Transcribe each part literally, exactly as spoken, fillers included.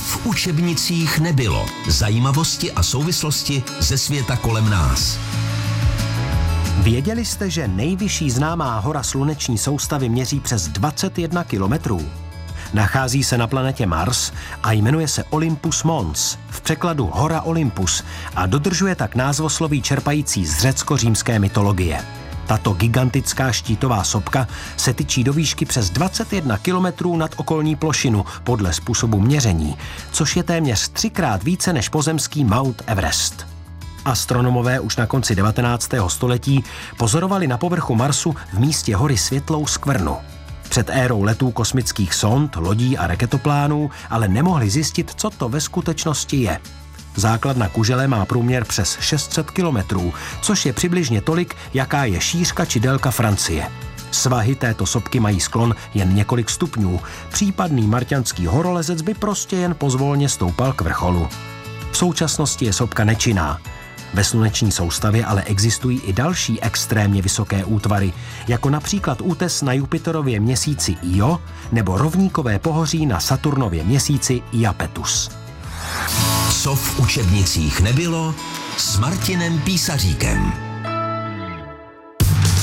v učebnicích nebylo. Zajímavosti a souvislosti ze světa kolem nás. Věděli jste, že nejvyšší známá hora sluneční soustavy měří přes dvacet jedna kilometrů? Nachází se na planetě Mars a jmenuje se Olympus Mons, v překladu Hora Olympus, a dodržuje tak názvosloví čerpající z řecko-římské mytologie. Tato gigantická štítová sopka se tyčí do výšky přes dvacet jedna kilometrů nad okolní plošinu podle způsobu měření, což je téměř třikrát více než pozemský Mount Everest. Astronomové už na konci devatenáctého století pozorovali na povrchu Marsu v místě hory světlou skvrnu. Před érou letů kosmických sond, lodí a raketoplánů ale nemohli zjistit, co to ve skutečnosti je. Základna kužele má průměr přes šest set kilometrů, což je přibližně tolik, jaká je šířka či délka Francie. Svahy této sopky mají sklon jen několik stupňů. Případný marťanský horolezec by prostě jen pozvolně stoupal k vrcholu. V současnosti je sopka nečinná. Ve sluneční soustavě ale existují i další extrémně vysoké útvary, jako například útes na Jupiterově měsíci Io nebo rovníkové pohoří na Saturnově měsíci Iapetus. Co v učebnicích nebylo, s Martinem Písaříkem.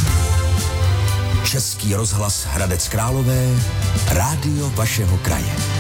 Český rozhlas Hradec Králové, rádio vašeho kraje.